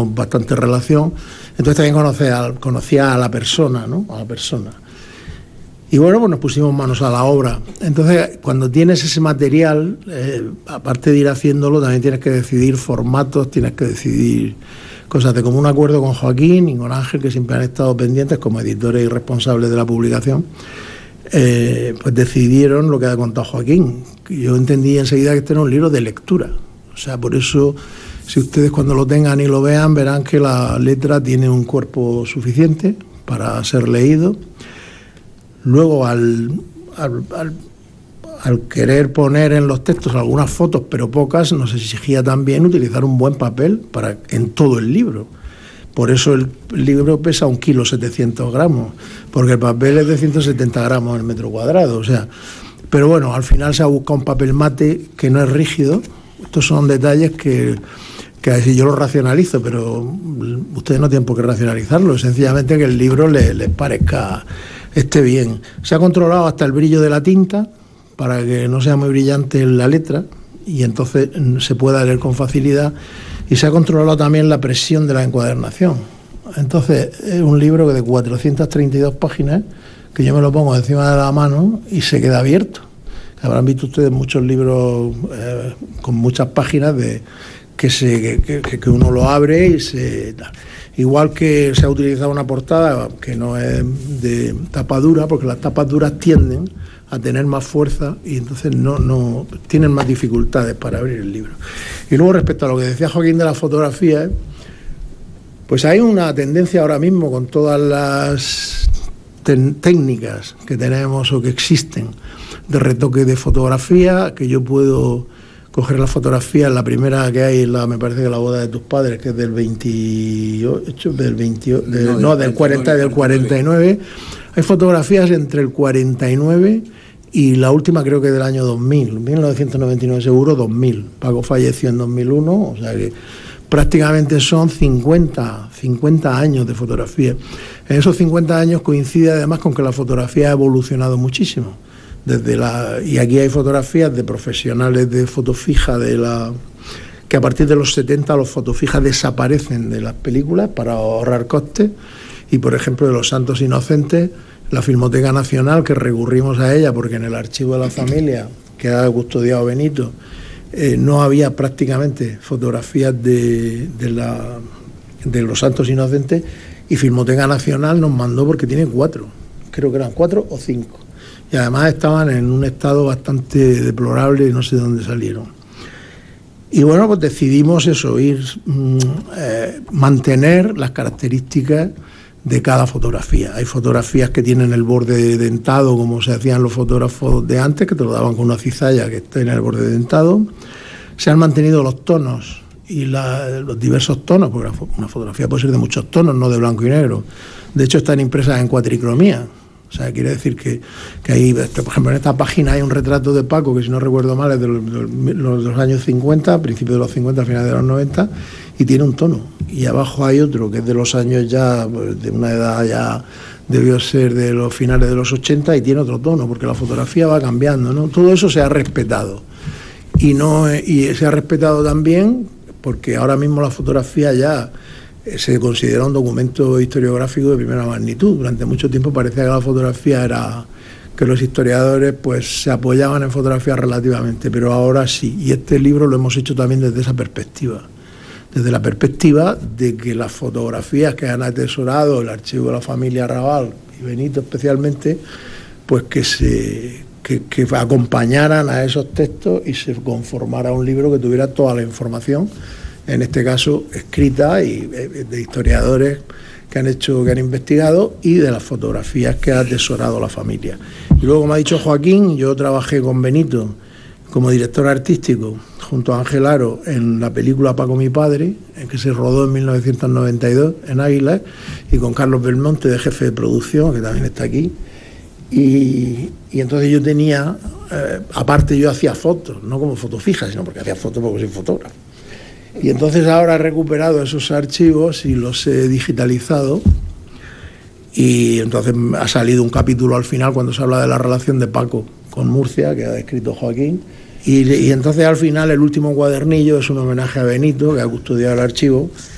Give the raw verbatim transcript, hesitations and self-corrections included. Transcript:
teníamos bastante relación, entonces también conocía, conocía a la persona, ¿no? A la persona. Y bueno, pues nos pusimos manos a la obra. Entonces, cuando tienes ese material, eh, aparte de ir haciéndolo, también tienes que decidir formatos, tienes que decidir cosas. De común acuerdo con Joaquín y con Ángel, que siempre han estado pendientes como editores y responsables de la publicación, eh, pues decidieron lo que ha contado Joaquín. Yo entendí enseguida que este era un libro de lectura. O sea, por eso, si ustedes cuando lo tengan y lo vean, verán que la letra tiene un cuerpo suficiente para ser leído. Luego, al, al, al, al querer poner en los textos algunas fotos, pero pocas, nos exigía también utilizar un buen papel para, en todo el libro. Por eso el libro pesa un kilo setecientos gramos, porque el papel es de ciento setenta gramos el metro cuadrado. O sea, pero bueno, al final se ha buscado un papel mate que no es rígido. Estos son detalles que, que así yo los racionalizo, pero ustedes no tienen por qué racionalizarlo. Sencillamente que el libro les, les parezca... esté bien. Se ha controlado hasta el brillo de la tinta para que no sea muy brillante la letra y entonces se pueda leer con facilidad, y se ha controlado también la presión de la encuadernación. Entonces es un libro de cuatrocientas treinta y dos páginas que yo me lo pongo encima de la mano y se queda abierto. Habrán visto ustedes muchos libros eh, con muchas páginas de que, se, que, que, que uno lo abre y se... Igual que se ha utilizado una portada que no es de tapa dura, porque las tapas duras tienden a tener más fuerza y entonces no, no tienen más dificultades para abrir el libro. Y luego, respecto a lo que decía Joaquín de la fotografía, pues hay una tendencia ahora mismo con todas las técnicas que tenemos o que existen de retoque de fotografía, que yo puedo coger la fotografía, la primera que hay, la, me parece que la boda de tus padres, que es del veintiocho, del veintiocho, del, no, no, del cuarenta, del cuarenta y nueve. Hay fotografías entre el cuarenta y nueve y la última creo que del año dos mil, mil novecientos noventa y nueve seguro, dos mil. Paco falleció en dos mil uno, o sea que prácticamente son cincuenta, cincuenta años de fotografía. En esos cincuenta años coincide además con que la fotografía ha evolucionado muchísimo. Desde la, y aquí hay fotografías de profesionales de foto fija, de la, que a partir de los setenta los fotofijas desaparecen de las películas para ahorrar costes, y por ejemplo de Los Santos Inocentes, la Filmoteca Nacional, que recurrimos a ella porque en el archivo de la familia que ha custodiado Benito eh, no había prácticamente fotografías de, de, la, de Los Santos Inocentes, y Filmoteca Nacional nos mandó porque tiene cuatro, creo que eran cuatro o cinco. Y además estaban en un estado bastante deplorable y no sé de dónde salieron. Y bueno, pues decidimos eso, ir eh, mantener las características de cada fotografía. Hay fotografías que tienen el borde dentado, como se hacían los fotógrafos de antes, que te lo daban con una cizalla que está en el borde dentado. Se han mantenido los tonos y la, los diversos tonos, porque una fotografía puede ser de muchos tonos, no de blanco y negro. De hecho, están impresas en cuatricromía. O sea, quiere decir que, que ahí, por ejemplo, en esta página hay un retrato de Paco, que si no recuerdo mal es de los, de los, de los años cincuenta, principios de los cincuenta, finales de los noventa, y tiene un tono. Y abajo hay otro que es de los años ya, pues, de una edad ya, debió ser de los finales de los ochenta, y tiene otro tono, porque la fotografía va cambiando, ¿no? Todo eso se ha respetado. Y, no, y se ha respetado también porque ahora mismo la fotografía ya se considera un documento historiográfico de primera magnitud. Durante mucho tiempo parecía que la fotografía era, que los historiadores pues se apoyaban en fotografía relativamente, pero ahora sí, y este libro lo hemos hecho también desde esa perspectiva, desde la perspectiva de que las fotografías que han atesorado el archivo de la familia Raval y Benito especialmente, pues que se que, que acompañaran a esos textos y se conformara un libro que tuviera toda la información, en este caso escrita y de historiadores que han hecho, que han investigado, y de las fotografías que ha atesorado la familia. Y luego, como ha dicho Joaquín, yo trabajé con Benito como director artístico junto a Ángel Aro en la película Paco mi padre, en que se rodó en mil novecientos noventa y dos en Águilas, y con Carlos Belmonte de jefe de producción, que también está aquí. Y, y entonces yo tenía, eh, aparte yo hacía fotos, no como foto fija, sino porque hacía fotos porque soy fotógrafo. Y entonces ahora he recuperado esos archivos y los he digitalizado, y entonces ha salido un capítulo al final cuando se habla de la relación de Paco con Murcia, que ha descrito Joaquín, y, y entonces al final el último cuadernillo es un homenaje a Benito, que ha custodiado el archivo,